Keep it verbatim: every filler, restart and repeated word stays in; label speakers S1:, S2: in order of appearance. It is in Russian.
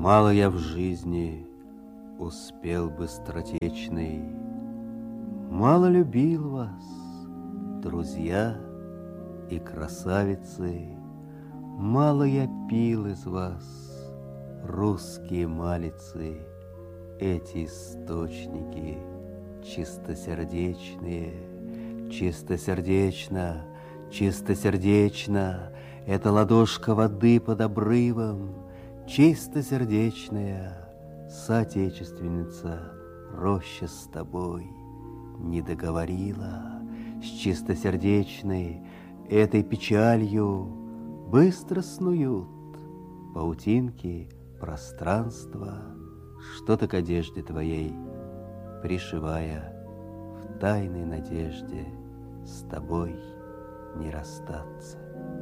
S1: Мало я в жизни успел быстротечный, мало любил вас, друзья и красавицы, мало я пил из вас, русские малицы, эти источники чистосердечные, чистосердечно, чистосердечно, эта ладошка воды под обрывом, чистосердечная соотечественница, роща с тобой не договорила, с чистосердечной этой печалью быстро снуют паутинки пространства, что-то к одежде твоей пришивая, в тайной надежде с тобой не расстаться.